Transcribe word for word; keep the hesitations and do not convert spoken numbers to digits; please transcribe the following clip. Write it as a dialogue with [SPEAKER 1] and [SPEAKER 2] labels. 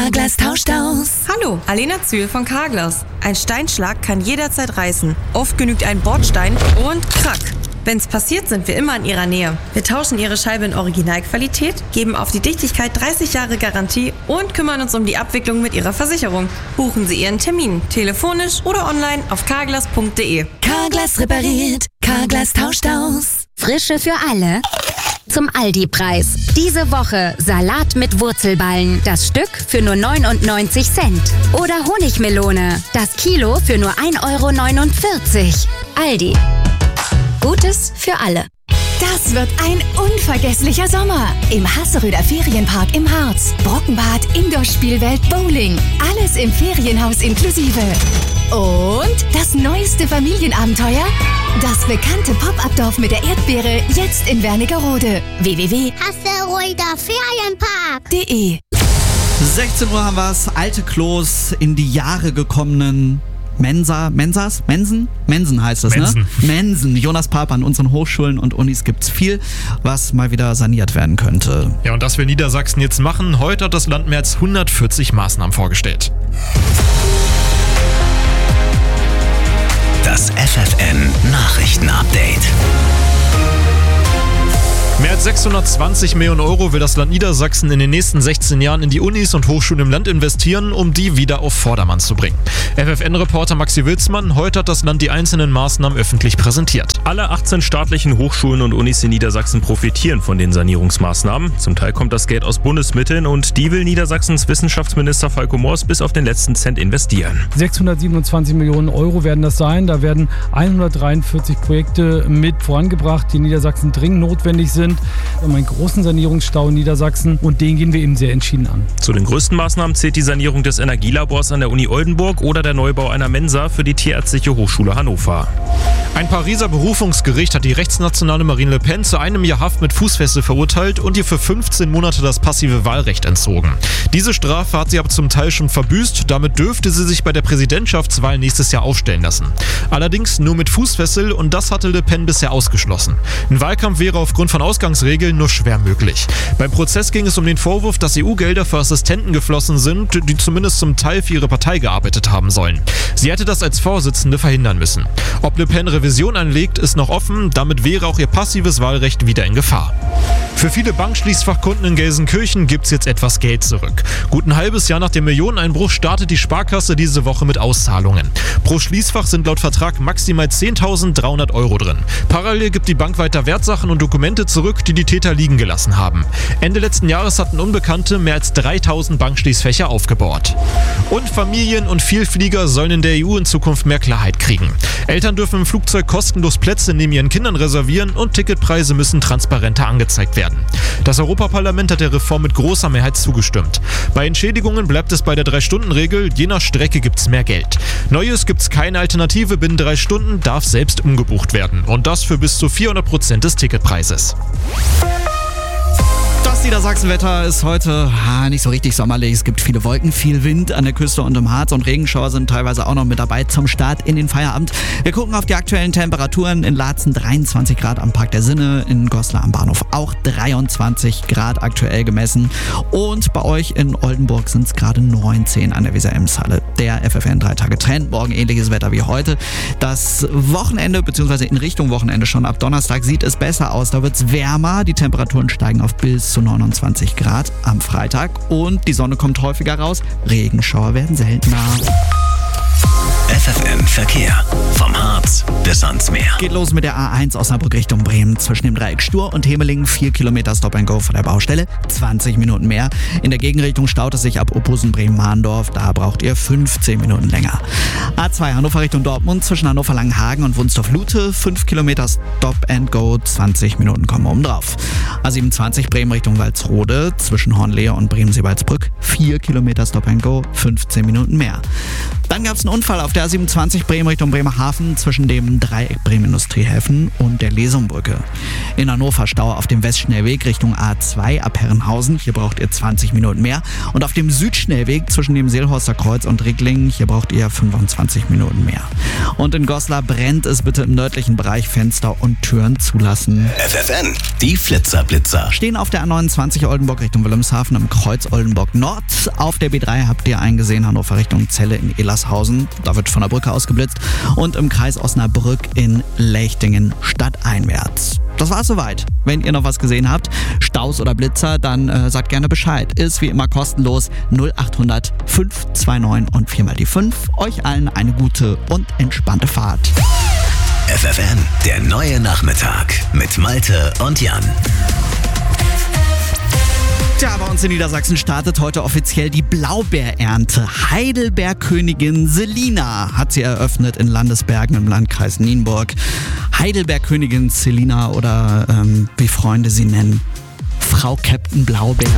[SPEAKER 1] Carglass tauscht aus.
[SPEAKER 2] Hallo, Alena Zühl von Carglass. Ein Steinschlag kann jederzeit reißen. Oft genügt ein Bordstein und krack. Wenn's passiert, sind wir immer in Ihrer Nähe. Wir tauschen Ihre Scheibe in Originalqualität, geben auf die Dichtigkeit dreißig Jahre Garantie und kümmern uns um die Abwicklung mit Ihrer Versicherung. Buchen Sie Ihren Termin, telefonisch oder online auf carglass punkt de.
[SPEAKER 1] Carglass repariert, Carglass tauscht aus.
[SPEAKER 3] Frische für alle. Zum Aldi-Preis. Diese Woche Salat mit Wurzelballen. Das Stück für nur neunundneunzig Cent. Oder Honigmelone. Das Kilo für nur ein Euro neunundvierzig. Aldi. Gutes für alle.
[SPEAKER 4] Das wird ein unvergesslicher Sommer. Im Hasseröder Ferienpark im Harz. Brockenbad, Indoor-Spielwelt, Bowling. Alles im Ferienhaus inklusive. Und das neueste Familienabenteuer? Das bekannte Pop-Up-Dorf mit der Erdbeere, jetzt in Wernigerode. w w w punkt hasseröder ferienpark punkt de.
[SPEAKER 5] sechzehn Uhr haben wir es. Alte Klos, in die Jahre gekommenen Mensa, Mensas, Mensen? Mensen heißt es,
[SPEAKER 6] Mensen.
[SPEAKER 5] ne? Mensen. Jonas Pape, an unseren Hochschulen und Unis gibt's viel, was mal wieder saniert werden könnte.
[SPEAKER 6] Ja, und das will Niedersachsen jetzt machen. Heute hat das Land mehr als hundertvierzig Maßnahmen vorgestellt.
[SPEAKER 7] Das F F N Nachrichten-Update.
[SPEAKER 6] Mehr als sechshundertzwanzig Millionen Euro will das Land Niedersachsen in den nächsten sechzehn Jahren in die Unis und Hochschulen im Land investieren, um die wieder auf Vordermann zu bringen. F F N-Reporter Maxi Wilsmann, heute hat das Land die einzelnen Maßnahmen öffentlich präsentiert.
[SPEAKER 8] Alle achtzehn staatlichen Hochschulen und Unis in Niedersachsen profitieren von den Sanierungsmaßnahmen. Zum Teil kommt das Geld aus Bundesmitteln und die will Niedersachsens Wissenschaftsminister Falco Moors bis auf den letzten Cent investieren.
[SPEAKER 9] sechshundertsiebenundzwanzig Millionen Euro werden das sein. Da werden hundertdreiundvierzig Projekte mit vorangebracht, die in Niedersachsen dringend notwendig sind. Wir haben einen großen Sanierungsstau in Niedersachsen und den gehen wir eben sehr entschieden an.
[SPEAKER 8] Zu den größten Maßnahmen zählt die Sanierung des Energielabors an der Uni Oldenburg oder der Neubau einer Mensa für die Tierärztliche Hochschule Hannover.
[SPEAKER 6] Ein Pariser Berufungsgericht hat die rechtsnationale Marine Le Pen zu einem Jahr Haft mit Fußfessel verurteilt und ihr für fünfzehn Monate das passive Wahlrecht entzogen. Diese Strafe hat sie aber zum Teil schon verbüßt, damit dürfte sie sich bei der Präsidentschaftswahl nächstes Jahr aufstellen lassen. Allerdings nur mit Fußfessel und das hatte Le Pen bisher ausgeschlossen. Ein Wahlkampf wäre aufgrund von Ausgangsregeln nur schwer möglich. Beim Prozess ging es um den Vorwurf, dass E U-Gelder für Assistenten geflossen sind, die zumindest zum Teil für ihre Partei gearbeitet haben sollen. Sie hätte das als Vorsitzende verhindern müssen. Ob Le Pen Revision anlegt, ist noch offen. Damit wäre auch ihr passives Wahlrecht wieder in Gefahr. Für viele Bankschließfachkunden in Gelsenkirchen gibt es jetzt etwas Geld zurück. Gut ein halbes Jahr nach dem Millioneneinbruch startet die Sparkasse diese Woche mit Auszahlungen. Pro Schließfach sind laut Vertrag maximal zehntausenddreihundert Euro drin. Parallel gibt die Bank weiter Wertsachen und Dokumente zurück, die die Täter liegen gelassen haben. Ende letzten Jahres hatten Unbekannte mehr als dreitausend Bankschließfächer aufgebaut. Und Familien und Vielflieger sollen in der E U in Zukunft mehr Klarheit kriegen. Eltern dürfen im Flugzeug kostenlos Plätze neben ihren Kindern reservieren und Ticketpreise müssen transparenter angezeigt werden. Das Europaparlament hat der Reform mit großer Mehrheit zugestimmt. Bei Entschädigungen bleibt es bei der drei-Stunden-Regel, je nach Strecke gibt es mehr Geld. Neues gibt es keine Alternative, binnen drei Stunden darf selbst umgebucht werden. Und das für bis zu vierhundert Prozent des Ticketpreises.
[SPEAKER 5] Das Niedersachsenwetter ist heute ah, nicht so richtig sommerlich. Es gibt viele Wolken, viel Wind an der Küste und im Harz und Regenschauer sind teilweise auch noch mit dabei zum Start in den Feierabend. Wir gucken auf die aktuellen Temperaturen. In Laatzen dreiundzwanzig Grad am Park der Sinne, in Goslar am Bahnhof auch dreiundzwanzig Grad aktuell gemessen. Und bei euch in Oldenburg sind es gerade neunzehn an der Weser-Ems-Halle. Der F F N drei Tage Trend, morgen ähnliches Wetter wie heute. Das Wochenende, beziehungsweise in Richtung Wochenende schon ab Donnerstag sieht es besser aus. Da wird es wärmer, die Temperaturen steigen auf bis zu neunundzwanzig Grad am Freitag und die Sonne kommt häufiger raus. Regenschauer werden seltener.
[SPEAKER 7] F F N Verkehr. Vom Harz bis ans Meer.
[SPEAKER 5] Geht los mit der A eins Osnabrück Richtung Bremen. Zwischen dem Dreieck Stur und Hemelingen vier Kilometer Stop and Go von der Baustelle. zwanzig Minuten mehr. In der Gegenrichtung staut es sich ab Opposen Bremen-Mahndorf. Da braucht ihr fünfzehn Minuten länger. A zwei Hannover Richtung Dortmund. Zwischen Hannover-Langenhagen und Wunstorf-Lute. fünf Kilometer Stop and Go. zwanzig Minuten kommen oben drauf. A siebenundzwanzig Bremen Richtung Walsrode. Zwischen Hornlehe und Bremen-Seebaldsbrück. vier Kilometer Stop and Go. fünfzehn Minuten mehr. Dann gab es einen Unfall auf der A siebenundzwanzig Bremen Richtung Bremerhaven zwischen dem Dreieck Bremen Industriehäfen und der Lesumbrücke. In Hannover Stau auf dem Westschnellweg Richtung A zwei ab Herrenhausen. Hier braucht ihr zwanzig Minuten mehr. Und auf dem Südschnellweg zwischen dem Seelhorster Kreuz und Ricklingen. Hier braucht ihr fünfundzwanzig Minuten mehr. Und in Goslar brennt es, bitte im nördlichen Bereich Fenster und Türen zulassen.
[SPEAKER 7] F F N, die Flitzer-Blitzer.
[SPEAKER 5] Stehen auf der A neunundzwanzig Oldenburg Richtung Wilhelmshaven am Kreuz Oldenburg Nord. Auf der B drei habt ihr eingesehen, Hannover Richtung Celle in Elershausen. Da wird von der Brücke ausgeblitzt. Und im Kreis Osnabrück in Lechtingen stadteinwärts. Das war's soweit. Wenn ihr noch was gesehen habt, Staus oder Blitzer, dann äh, sagt gerne Bescheid. Ist wie immer kostenlos null acht hundert fünf zwei neun und viermal die fünf. Euch allen eine gute und entspannte Fahrt.
[SPEAKER 7] F F N, der neue Nachmittag mit Malte und Jan.
[SPEAKER 5] Tja, bei uns in Niedersachsen startet heute offiziell die Blaubeerernte. Heidelbeerkönigin Selina hat sie eröffnet in Landesbergen im Landkreis Nienburg. Heidelbeerkönigin Selina oder ähm, wie Freunde sie nennen, Frau Captain Blaubeer.